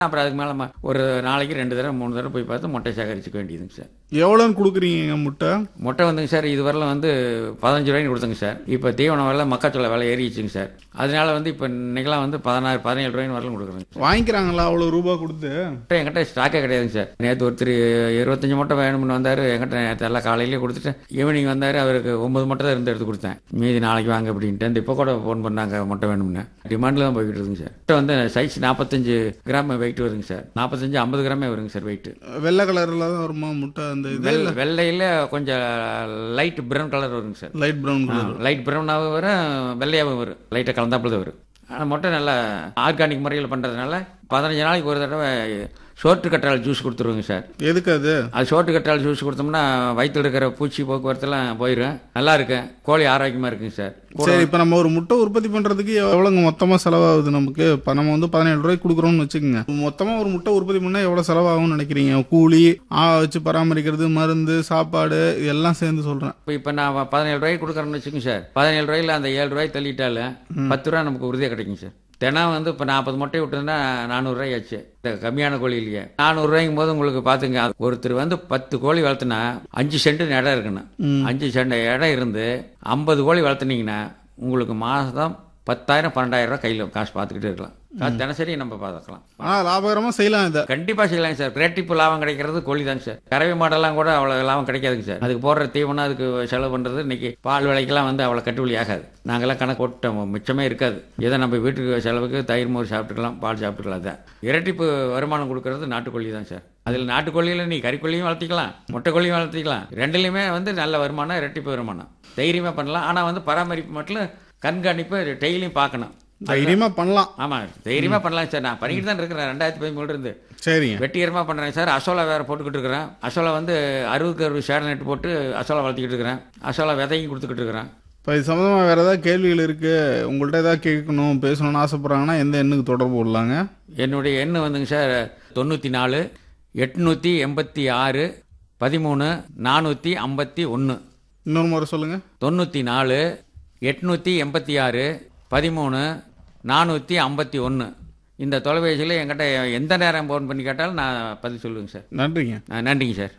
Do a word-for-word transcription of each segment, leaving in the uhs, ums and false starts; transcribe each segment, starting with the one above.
அப்புறம் அதுக்கு மேலே ஒரு நாளைக்கு ரெண்டு தடவை மூணு தடவை போய் பார்த்து முட்டை சேகரிச்சுக்க வேண்டியதுங்க சார். எவ்வளோன்னு கொடுக்குறீங்க முட்டை? முட்டை வந்துங்க சார் இதுவரையிலும் வந்து பதினஞ்சு ரூபாய்க்கு கொடுத்துங்க சார். இப்போ தீவன விலை மக்காச்சோள விலை ஏறிச்சுங்க சார். அதனால வந்து இப்போ இன்னைக்கெல்லாம் வந்து பதினாறு பதினேழு ரூபாய்க்கு வரலும் கொடுக்குறேங்க. வாங்கிக்கிறாங்களா அவ்வளோ ரூபா கொடுத்து? என்கிட்ட ஸ்டாக்கே கிடையாதுங்க சார். நேற்று ஒருத்தர் இருபத்தஞ்சு முட்டை வேணும்னு வந்தார். என்கிட்ட நேற்று எல்லாம் காலையிலேயே கொடுத்துட்டு ஈவினிங் வந்தார். அவருக்கு ஒன்பது முட்டை தான் இருந்து எடுத்து கொடுத்தேன். மீதி நாளைக்கு வாங்க அப்படின்ட்டு இந்த இப்போ கூட ஃபோன் பண்ணாங்க முட்டை வேணும்னு. டிமாண்டில் தான் போய்கிட்டு இருக்குங்க சார். முட்டை வந்து சைஸ் நாற்பத்தஞ்சு கிராம் வெயிட் வருங்க சார். நாற்பத்தஞ்சு ஐம்பது கிராமே வருங்க சார் வெயிட். வெள்ளை கலரில் தான் வருமா முட்டை? அந்த வெள்ளை வெள்ளையில் கொஞ்சம் லைட் ப்ரௌன் கலர் வருங்க sir. Light brown colour. Light ப்ரௌனாகவும் வரும், வெள்ளையாகவும் வரும். லைட்டாக கலந்தாப்புல தான் வரும். ஆனால் முட்டை நல்லா ஆர்கானிக் முறையில் பண்ணுறதுனால பதினஞ்சு நாளைக்கு ஒரு தடவை சோற்று கற்றாழை ஜூஸ் கொடுத்துருவோங்க சார். எதுக்கு அது? அது சோற்று கற்றாழை ஜூஸ் கொடுத்தோம்னா வயிற்றுல இருக்கிற பூச்சி போக்குவரத்துலாம் போயிடும். நல்லா இருக்கு, கோழி ஆரோக்கியமாக இருக்குங்க சார். சரி, இப்போ நம்ம ஒரு முட்டை உற்பத்தி பண்ணுறதுக்கு எவ்வளோங்க மொத்தமாக செலவாகுது நமக்கு? இப்போ நம்ம வந்து பதினேழு ரூபாய்க்கு கொடுக்குறோம்னு வச்சுக்கோங்க. மொத்தமாக ஒரு முட்டை உற்பத்தி பண்ணால் எவ்வளோ செலவாகும்னு நினைக்கிறீங்க? கூலி, ஆ வச்சு பராமரிக்கிறது, மருந்து, சாப்பாடு எல்லாம் சேர்ந்து சொல்கிறேன். இப்போ இப்போ நான் பதினேழு ரூபாய்க்கு கொடுக்குறேன்னு வச்சுக்கோங்க சார். பதினேழு ரூபாயில் அந்த ஏழு ரூபாய் தள்ளிட்டாலும் பத்து ரூபா நமக்கு உறுதியாக கிடைக்கும் சார். தினம் வந்து இப்போ நாற்பது முட்டை விட்டுருந்தா நானூறுரூவாய் ஆச்சு. இந்த கம்மியான கோழி இல்லையே நானூறுரூவாய்க்கும் போது உங்களுக்கு பார்த்துங்க, ஒருத்தர் வந்து பத்து கோழி வளர்த்துனா அஞ்சு சென்ட் இடம் இருக்கணும். அஞ்சு சென்ட் இடம் இருந்து ஐம்பது கோழி வளர்த்துனீங்கன்னா உங்களுக்கு மாதம் பத்தாயிரம் பன்னெண்டாயிரம் ரூபாய் கையில் காசு பார்த்துக்கிட்டே இருக்கலாம். காசு தினசரி நம்ம பார்த்துக்கலாம். ஆனால் லாபகரமாக செய்யலாம். இதை கண்டிப்பாக செய்யலாங்க சார். கிரேட்டிப்பு லாபம் கிடைக்கிறது கோழி தாங்க சார். கறவை மாடெல்லாம் கூட அவ்வளோ லாபம் கிடைக்காதுங்க சார். அதுக்கு போடுற தீவனம், அதுக்கு செலவு பண்ணுறது இன்னைக்கு பால் விலைக்கெல்லாம் வந்து அவ்வளோ கட்டுவலி ஆகாது. நாங்கள்லாம் கணக்கு போட்டோம், மிச்சமே இருக்காது. ஏதோ நம்ம வீட்டுக்கு செலவுக்கு தயிர் மோர் சாப்பிட்டுக்கலாம், பால் சாப்பிட்டுக்கலாம். தான் இரட்டிப்பு வருமானம் கொடுக்கறது நாட்டுக்கோழி தான் சார். அதில் நாட்டுக்கோழியில் நீ கறிக்கோழியும் வளர்த்திக்கலாம், முட்டைக்கோழியும் வளர்த்திக்கலாம். ரெண்டுலேயுமே வந்து நல்ல வருமானம், இரட்டிப்பு வருமானம் தைரியமாக பண்ணலாம். ஆனால் வந்து பராமரிப்பு மட்டும் கண்காணிப்பு டெய்லியும் பார்க்கணும். தைரியமா பண்ணலாம். ஆமாம், தைரியமாக பண்ணலாம் சார். நான் பண்ணிக்கிட்டு தான் இருக்கிறேன் ரெண்டாயிரத்தி பதிமூணுல இருந்து. சரிங்க, வெட்டிகரமாக பண்ணுறேன் சார். அசோலா வேறு போட்டுக்கிட்டு இருக்கிறேன். அசோலா வந்து அறுபதுக்கு அறுபது ஷேர் நெட்டு போட்டு அசோலா வளர்த்திக்கிட்டு இருக்கிறேன். அசோலா விதையும் கொடுத்துக்கிட்டு இருக்கிறேன். இப்போ இது சம்மந்தமாக வேறு ஏதாவது கேள்விகள் இருக்குது, உங்கள்கிட்ட ஏதாவது கேட்கணும், பேசணும்னு ஆசைப்பட்றாங்கன்னா எந்த எண்ணுக்கு தொடர்பு கொள்ளலாங்க? என்னுடைய எண்ணு வந்துங்க சார் தொண்ணூற்றி நாலு எட்நூற்றி எண்பத்தி ஆறு பதிமூணு நானூற்றி ஐம்பத்தி ஒன்று. இன்னொரு முறை சொல்லுங்கள். தொண்ணூற்றி நாலு எட்நூற்றி எண்பத்தி ஆறு பதிமூணு நானூற்றி ஐம்பத்தி ஒன்று. இந்த தொலைபேசியில் என்கிட்ட எந்த நேரம் ஃபோன் பண்ணி கேட்டாலும் நான் பதில் சொல்லுவேங்க சார். நன்றிங்க. நன்றிங்க சார்.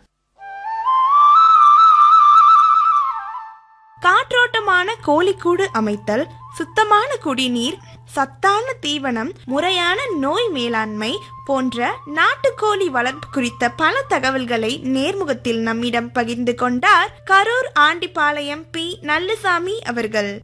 காற்றோட்டமான கோழிக்கூடு அமைத்தல், சுத்தமான குடிநீர், சத்தான தீவனம், முறையான நோய் மேலாண்மை போன்ற நாட்டுக்கோழி வளர்ப்பு குறித்த பல தகவல்களை நேர்முகத்தில் நம்மிடம் பகிர்ந்து கொண்டார் கரூர் ஆண்டிபாளையம் பி நல்லுசாமி அவர்கள்.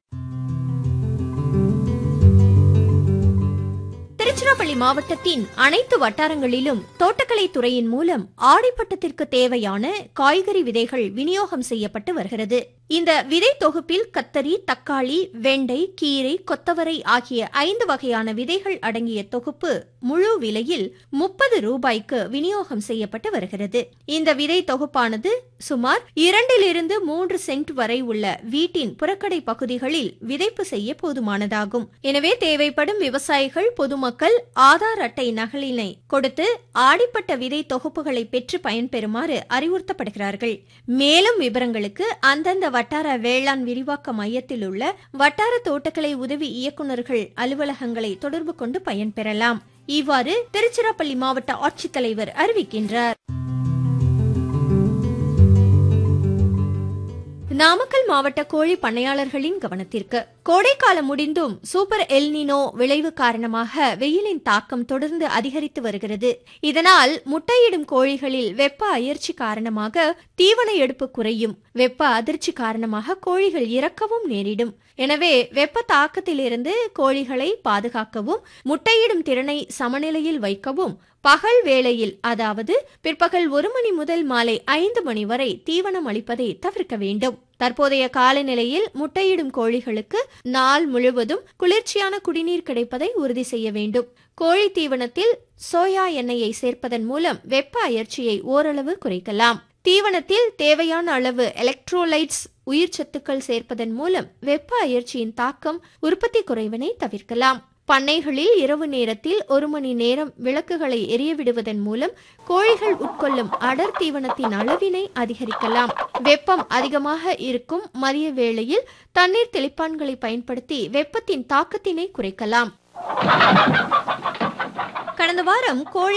திருச்சிராப்பள்ளி மாவட்டத்தின் அனைத்து வட்டாரங்களிலும் தோட்டக்கலை துறையின் மூலம் ஆடிப்பட்டத்திற்கு தேவையான காய்கறி விதைகள் விநியோகம் செய்யப்பட்டு வருகிறது. இந்த விதை தொகுப்பில் கத்தரி, தக்காளி, வெண்டை, கீரை, கொத்தவரை ஆகிய ஐந்து வகையான விதைகள் அடங்கிய தொகுப்பு முழு விலையில் முப்பது ரூபாய்க்கு விநியோகம் செய்யப்பட்டு வருகிறது. இந்த விதை தொகுப்பானது சுமார் இரண்டிலிருந்து மூன்று சென்ட் வரை உள்ள வீட்டின் புறக்கடை பகுதிகளில் விதைப்பு செய்ய போதுமானதாகும். எனவே தேவைப்படும் விவசாயிகள், பொதுமக்கள் ஆதார் அட்டை நகலினை கொடுத்து ஆடிப்பட்ட விதை தொகுப்புகளை பெற்று பயன்பெறுமாறு அறிவுறுத்தப்படுகிறார்கள். மேலும் விவரங்களுக்கு அந்தந்த வட்டார வேளாண் விரிவாக்க மையத்தில் உள்ள வட்டார தோட்டக்கலை உதவி இயக்குநர்கள் அலுவலகங்களை தொடர்பு கொண்டு பயன்பெறலாம். இவ்வாறு திருச்சிராப்பள்ளி மாவட்ட ஆட்சித்தலைவர் அறிவிக்கின்றார். நாமக்கல் மாவட்ட கோழி பண்ணையாளர்களின் கவனத்திற்கு, கோடைக்காலம் முடிந்தும் சூப்பர் எல்னினோ விளைவு காரணமாக வெயிலின் தாக்கம் தொடர்ந்து அதிகரித்து வருகிறது. இதனால் முட்டையிடும் கோழிகளில் வெப்ப அயற்சி காரணமாக தீவன எடுப்பு குறையும். வெப்ப அதிர்ச்சி காரணமாக கோழிகள் இறக்கவும் நேரிடும். எனவே வெப்ப தாக்கத்திலிருந்து கோழிகளை பாதுகாக்கவும், முட்டையிடும் திறனை சமநிலையில் வைக்கவும் பகல் வேளையில், அதாவது பிற்பகல் ஒரு மணி முதல் மாலை ஐந்து மணி வரை தீவனம் அளிப்பதை தவிர்க்க வேண்டும். தற்போதைய காலநிலையில் முட்டையிடும் கோழிகளுக்கு நாள் முழுவதும் குளிர்ச்சியான குடிநீர் கிடைப்பதை உறுதி செய்ய வேண்டும். கோழி தீவனத்தில் சோயா எண்ணெயை சேர்ப்பதன் மூலம் வெப்ப அயற்சியை ஓரளவு குறைக்கலாம். தீவனத்தில் தேவையான அளவு எலக்ட்ரோலைட்ஸ் உயிர் சத்துக்கள் சேர்ப்பதன் மூலம் வெப்ப அயற்சியின் தாக்கம், உற்பத்தி குறைவினை தவிர்க்கலாம். பண்ணைகளில் இரவு நேரத்தில் ஒரு மணி நேரம் விளக்குகளை எரியவிடுவதன் மூலம் கோழிகள் உட்கொள்ளும் அடர் தீவனத்தின் அளவினை அதிகரிக்கலாம். வெப்பம் அதிகமாக இருக்கும் மதிய வேளையில் தண்ணீர் தெளிப்பான்களை பயன்படுத்தி வெப்பத்தின் தாக்கத்தினை குறைக்கலாம். கடந்த வாரம் கோழி